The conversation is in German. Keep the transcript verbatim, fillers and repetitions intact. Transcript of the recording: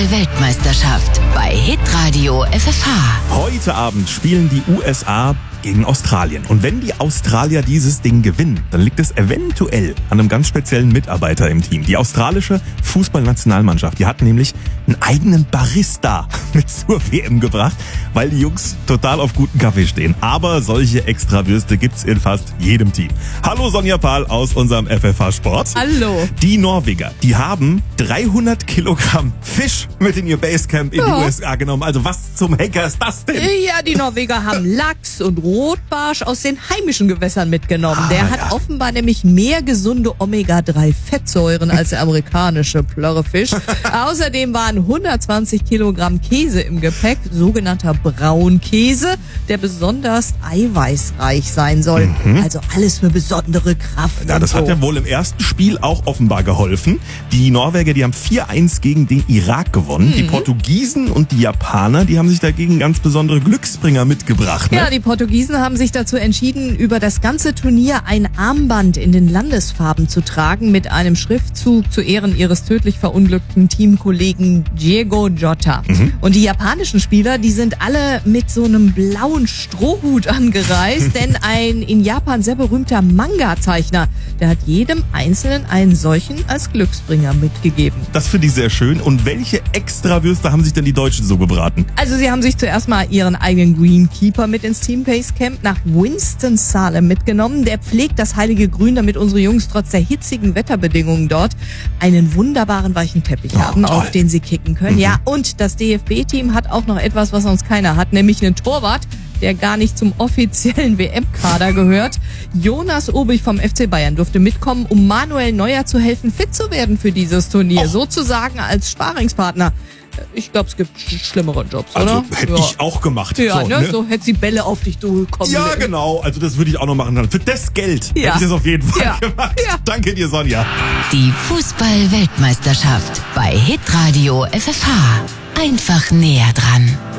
Weltmeisterschaft bei Hitradio F F H. Heute Abend spielen die U S A gegen Australien. Und wenn die Australier dieses Ding gewinnen, dann liegt es eventuell an einem ganz speziellen Mitarbeiter im Team. Die australische Fußballnationalmannschaft, die hat nämlich einen eigenen Barista mit zur W M gebracht, weil die Jungs total auf guten Kaffee stehen. Aber solche Extrawürste gibt's in fast jedem Team. Hallo Sonja Pahl aus unserem F F H Sport. Hallo. Die Norweger, die haben dreihundert Kilogramm Fisch mit in ihr Basecamp in ja. die U S A genommen. Also was zum Henker ist das denn? Ja, die Norweger haben Lachs und Rotbarsch aus den heimischen Gewässern mitgenommen. Ah, der hat ja. offenbar nämlich mehr gesunde Omega drei Fettsäuren als der amerikanische Plörrefisch. Außerdem waren hundertzwanzig Kilogramm Käse im Gepäck, sogenannter Braunkäse, der besonders eiweißreich sein soll. Mhm. Also alles für besondere Kraft. Ja, das so. hat ja wohl im ersten Spiel auch offenbar geholfen. Die Norweger, die haben vier eins gegen den Irak gewonnen. Mhm. Die Portugiesen und die Japaner, die haben sich dagegen ganz besondere Glücksbringer mitgebracht. Ne? Ja, die Portugiesen haben sich dazu entschieden, über das ganze Turnier ein Armband in den Landesfarben zu tragen mit einem Schriftzug zu Ehren ihres tödlich verunglückten Teamkollegen Diego Jota. Mhm. Und die japanischen Spieler, die sind alle mit so einem blauen Strohhut angereist, denn ein in Japan sehr berühmter Manga-Zeichner, der hat jedem Einzelnen einen solchen als Glücksbringer mitgegeben. Das finde ich sehr schön. Und welche Extrawürste haben sich denn die Deutschen so gebraten? Also sie haben sich zuerst mal ihren eigenen Greenkeeper mit ins Team Basecamp nach Winston-Salem mitgenommen. Der pflegt das heilige Grün, damit unsere Jungs trotz der hitzigen Wetterbedingungen dort einen wunderbaren weichen Teppich oh, haben, toll. auf den sie kicken können. Mhm. Ja, und das D F B-Team hat auch noch etwas, was sonst keiner hat, nämlich einen Torwart, der gar nicht zum offiziellen W M-Kader gehört. Jonas Obig vom F C Bayern durfte mitkommen, um Manuel Neuer zu helfen, fit zu werden für dieses Turnier. Oh. Sozusagen als Sparingspartner. Ich glaube, es gibt schlimmere Jobs, also, oder? Also hätte ja. ich auch gemacht. Ja, so, ne? ne? so hätte sie Bälle auf dich durchkommen. Ja, lassen. Genau. Also das würde ich auch noch machen. Für das Geld ja. hätte ich das auf jeden Fall ja. gemacht. Ja. Danke dir, Sonja. Die Fußball-Weltmeisterschaft bei Hitradio F F H. Einfach näher dran.